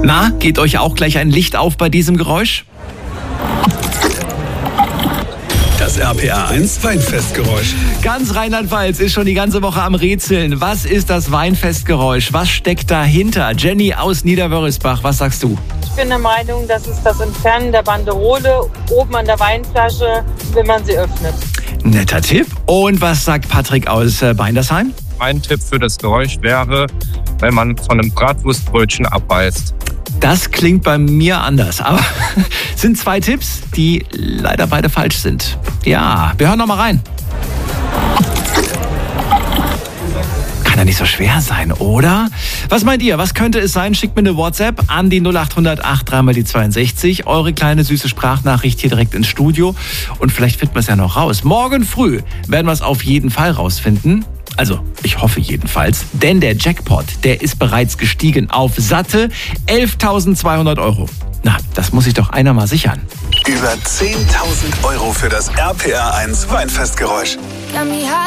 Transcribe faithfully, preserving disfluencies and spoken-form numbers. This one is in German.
Na, geht euch auch gleich ein Licht auf bei diesem Geräusch? Das R P R eins Weinfestgeräusch. Ganz Rheinland-Pfalz ist schon die ganze Woche am Rätseln. Was ist das Weinfestgeräusch? Was steckt dahinter? Jenny aus Niederwörrisbach, was sagst du? Ich bin der Meinung, das ist das Entfernen der Banderole oben an der Weinflasche, wenn man sie öffnet. Netter Tipp. Und was sagt Patrick aus äh, Beindersheim? Mein Tipp für das Geräusch wäre, wenn man von einem Bratwurstbrötchen abbeißt. Das klingt bei mir anders, aber sind zwei Tipps, die leider beide falsch sind. Ja, wir hören noch mal rein. Kann ja nicht so schwer sein, oder? Was meint ihr? Was könnte es sein? Schickt mir eine WhatsApp an die null acht hundert acht drei mal die zweiundsechzig. Eure kleine süße Sprachnachricht hier direkt ins Studio. Und vielleicht finden wir es ja noch raus. Morgen früh werden wir es auf jeden Fall rausfinden. Also, ich hoffe jedenfalls. Denn der Jackpot, der ist bereits gestiegen auf satte elftausendzweihundert Euro. Na, das muss sich doch einer mal sichern. Über zehntausend Euro für das R P R eins Weinfestgeräusch.